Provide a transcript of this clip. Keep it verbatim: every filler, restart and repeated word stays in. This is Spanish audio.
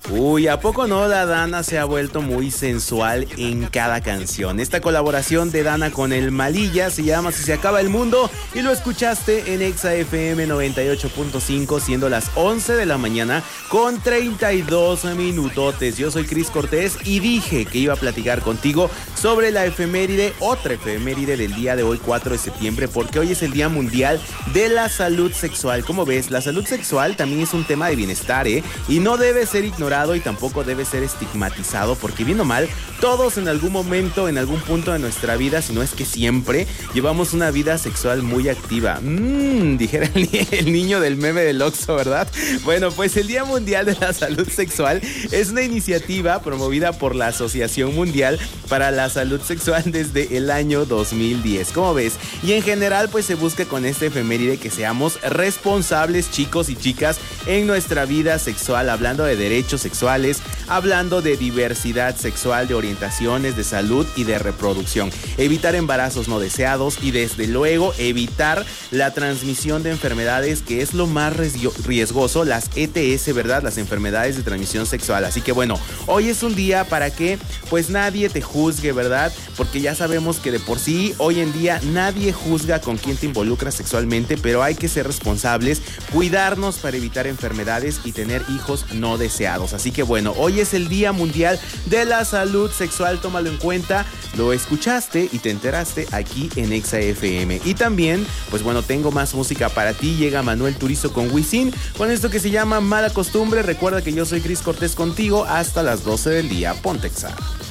Uy, ¿a poco no? La Dana se ha vuelto muy sensual en cada canción. Esta colaboración de Dana con el Malilla se llama Si se acaba el mundo y lo escuchaste en Exa F M noventa y ocho punto cinco, siendo las once de la mañana con treinta y dos minutotes. Yo soy Cris Cortés y dije que iba a platicar contigo sobre la efeméride, otra efeméride del día de hoy, cuatro de septiembre, porque hoy es el Día Mundial de la Salud Sexual. Como ves, la salud sexual también es un tema de bienestar, ¿eh? Y no debe ser ignorado y tampoco debe ser estigmatizado, porque bien o mal, todos en algún momento, en algún punto de nuestra vida, si no es que siempre, llevamos una vida sexual muy activa. Mmm, dijera el, ni- el niño del meme del Oxxo, ¿verdad? Bueno, pues el Día Mundial de la Salud Sexual es una iniciativa promovida por la Asociación Mundial para la Salud Sexual desde el año dos mil diez. ¿Cómo ves? Y en general, pues se busca con este efeméride que seamos responsables, chicos y chicas, en nuestra vida sexual, hablando de derechos sexuales, hablando de diversidad sexual, de orientaciones, de salud y de reproducción. Evitar embarazos no deseados y desde luego evitar la transmisión de enfermedades, que es lo más riesgoso, las E T S, ¿verdad? Las enfermedades de transmisión sexual. Así que bueno, hoy es un día para que pues nadie te juzgue, ¿verdad? Porque ya sabemos que de por sí hoy en día nadie juzga con quién te involucras sexualmente, pero hay que ser responsables, cuidarnos para evitar enfermedades y tener hijos no deseados. Así que bueno, hoy es el Día Mundial de la Salud Sexual, tómalo en cuenta, lo escuchaste y te enteraste aquí en Exa F M. Y también, pues bueno, tengo más música para ti, llega Manuel Turizo con Wisin, con esto que se llama Mala Costumbre. Recuerda que yo soy Cris Cortés contigo hasta las doce del día, ponte Exa.